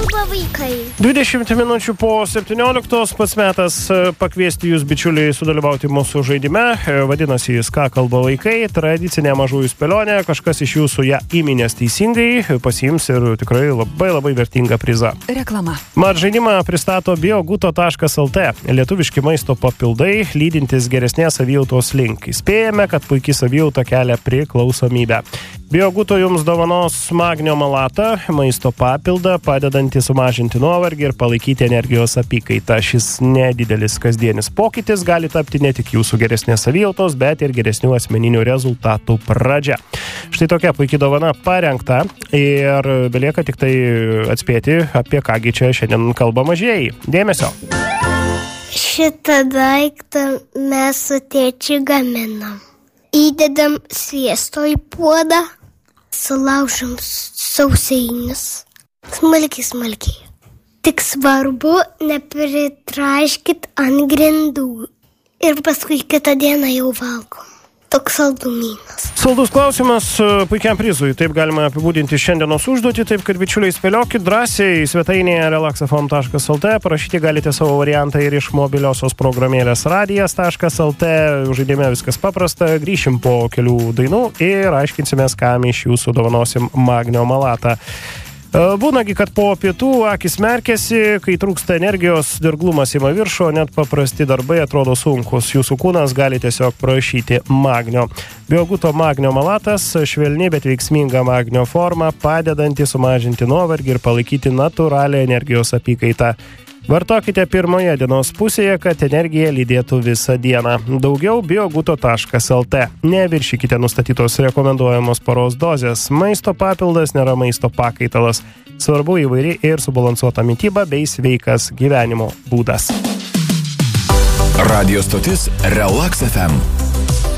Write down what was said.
kalba vaikai? 20 minučių po 17 pats metas pakviesti jūs, bičiuliai, sudalyvauti mūsų žaidime. Vadinasi jis Ką kalba vaikai, tradicinė mažųjų spėlionė. Kažkas iš jūsų ją įminės teisingai, pasiims ir tikrai labai vertingą prizą. Reklama. Mat žaidimą pristato bioguto.lt. Lietuviški maisto papildai, lydintis geresnės savijautos link. Įspėjame, kad puikiai savijauta kelia priklausomybę. Bioguto jums dovanos magnio malatą, maisto papildą, padedantį sumažinti nuovargį ir palaikyti energijos apykaitą. Šis nedidelis kasdienis pokytis gali tapti ne tik jūsų geresnės savijautos, bet ir geresnių asmeninių rezultatų pradžia. Štai tokia puikiai dovana parengta ir belieka tik tai atspėti, apie kągi čia šiandien kalba mažieji. Dėmesio! Šitą daiktą mes su tėčiu gaminam. Įdedam sviesto į puodą, sulaužom sausainius. Smalkiai. Tik svarbu nepritraiškit ant grindų. Ir paskui kitą dieną jau valgom. Toks saldumynas. Saldus klausimas puikiam prizui. Taip galima apibūdinti šiandienos užduotį, taip kad bičiuliai spėliokit drąsiai svetainėje relaxafm.lt. Parašyti galite savo variantą ir iš mobiliosios programėlės radijas.lt. Žaidime viskas paprasta. Grįšim po kelių dainų ir aiškinsimės, kam iš jūsų dovanosim magnio malatą. Būnagi, kad po pietų akis merkėsi, kai trūksta energijos, dirglumas ima viršų, net paprasti darbai atrodo sunkus. Jūsų kūnas gali tiesiog prašyti magnio. Bioguto magnio malatas – švelni, bet veiksminga magnio forma, padedanti sumažinti nuovargį ir palaikyti natūralią energijos apykaitą. Vartokite pirmoje dienos pusėje, kad energija lydėtų visą dieną. Daugiau bioguto.lt. Neviršykite nustatytos rekomenduojamos paros dozės. Maisto papildas nėra maisto pakaitalas. Svarbu įvairi ir subalansuota mityba bei sveikas gyvenimo būdas. Radio stotis Relax FM.